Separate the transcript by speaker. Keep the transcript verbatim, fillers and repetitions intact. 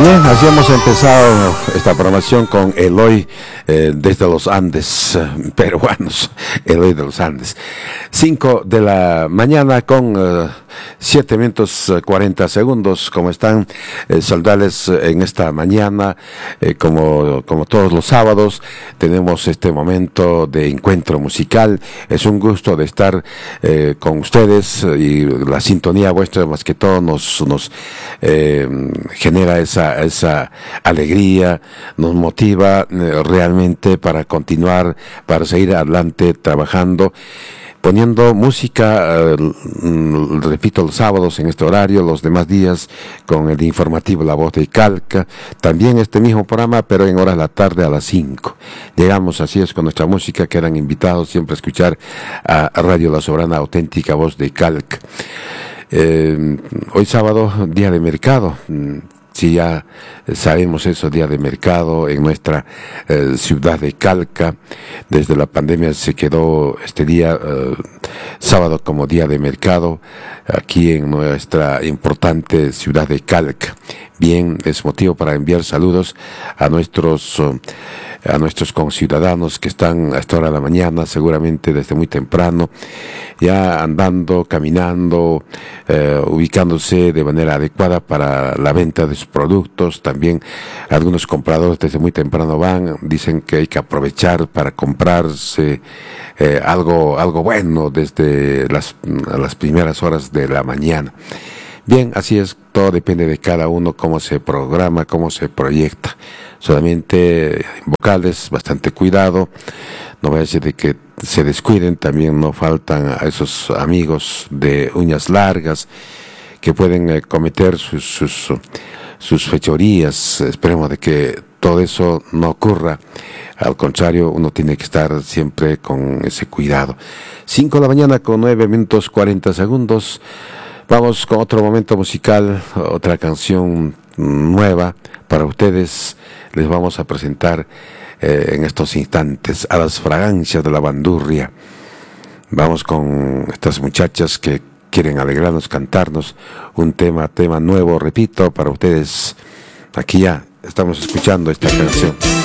Speaker 1: Bien, así hemos empezado esta programación con Eloy eh, desde los Andes, eh, peruanos, Eloy de los Andes. Cinco de la mañana con eh, siete minutos cuarenta segundos. ¿Cómo están? Eh, saludarles en esta mañana, eh, como, como todos los sábados, tenemos este momento de encuentro musical. Es un gusto de estar eh, con ustedes y la sintonía vuestra más que todo nos, nos eh, genera esa, esa alegría, nos motiva eh, realmente para continuar, para seguir adelante trabajando, poniendo música, eh, repito, los sábados en este horario, los demás días con el informativo La Voz de Calca, también este mismo programa, pero en horas de la tarde a las cinco. Llegamos, así es, con nuestra música, quedan invitados siempre a escuchar a Radio La Soberana, auténtica voz de Calca. Eh, hoy sábado, día de mercado. Si ya sabemos eso, día de mercado en nuestra eh, ciudad de Calca. Desde la pandemia se quedó este día, eh, sábado, como día de mercado, aquí en nuestra importante ciudad de Calca. Bien, es motivo para enviar saludos a nuestros uh, a nuestros conciudadanos que están a esta hora de la mañana, seguramente desde muy temprano, ya andando, caminando, eh, ubicándose de manera adecuada para la venta de sus productos. También algunos compradores desde muy temprano van, dicen que hay que aprovechar para comprarse eh, algo, algo bueno desde las, las primeras horas de la mañana. Bien, así es, todo depende de cada uno, cómo se programa, cómo se proyecta. Solamente vocales, bastante cuidado, no vaya a ser de que se descuiden. También no faltan a esos amigos de uñas largas que pueden eh, cometer sus, sus, sus fechorías. Esperemos de que todo eso no ocurra. Al contrario, uno tiene que estar siempre con ese cuidado. Cinco de la mañana con nueve minutos cuarenta segundos. Vamos con otro momento musical, otra canción nueva para ustedes. Les vamos a presentar eh, en estos instantes a las fragancias de la bandurria. Vamos con estas muchachas que quieren alegrarnos, cantarnos un tema, tema nuevo, repito, para ustedes. Aquí ya estamos escuchando esta canción.